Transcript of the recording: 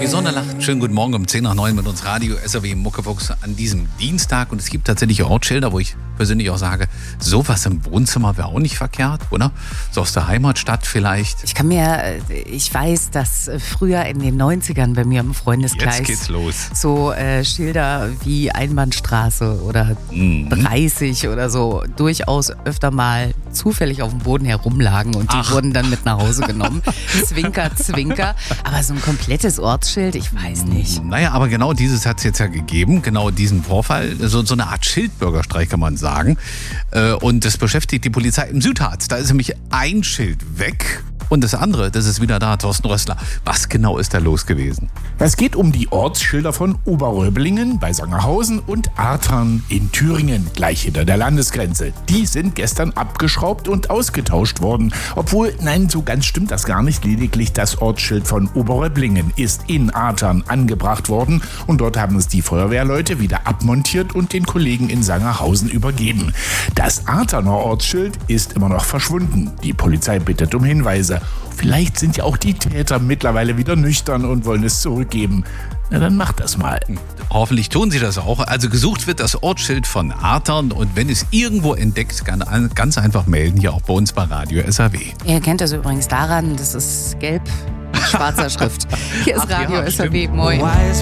Sonne lacht. Schönen guten Morgen um 10 nach 9 mit uns Radio SAW Muckefuchs an diesem Dienstag. Und es gibt tatsächlich Ortsschilder, wo ich persönlich auch sage, sowas im Wohnzimmer wäre auch nicht verkehrt, oder? So aus der Heimatstadt vielleicht. Ich weiß, dass früher in den 90ern bei mir im Freundeskreis Jetzt geht's los. so Schilder wie Einbahnstraße oder 30 oder so durchaus öfter mal zufällig auf dem Boden herumlagen und die wurden dann mit nach Hause genommen. Zwinker, zwinker. Aber so ein komplettes Ortsschild, ich weiß nicht. Naja, aber genau dieses hat es jetzt ja gegeben, genau diesen Vorfall, so eine Art Schildbürgerstreich kann man sagen. Und das beschäftigt die Polizei im Südharz. Da ist nämlich ein Schild weg und das andere, das ist wieder da, Thorsten Rössler. Was genau ist da los gewesen? Es geht um die Ortsschilder von Oberröblingen bei Sangerhausen und Artern in Thüringen, gleich hinter der Landesgrenze. Die sind gestern abgeschraubt und ausgetauscht worden. Obwohl, nein, so ganz stimmt das gar nicht. Lediglich das Ortsschild von Oberröblingen ist in Artern angebracht worden und dort haben es die Feuerwehrleute wieder abmontiert und den Kollegen in Sangerhausen übergeben. Das Arterner Ortsschild ist immer noch verschwunden. Die Polizei bittet um Hinweise. Vielleicht sind ja auch die Täter mittlerweile wieder nüchtern und wollen es zurückgeben. Na, dann macht das mal. Hoffentlich tun sie das auch. Also gesucht wird das Ortsschild von Artern und wenn es irgendwo entdeckt, kann ganz einfach melden, hier auch bei uns bei Radio SAW. Ihr kennt das übrigens daran, das ist gelb mit schwarzer Schrift. Hier ist Radio SAW. Moin.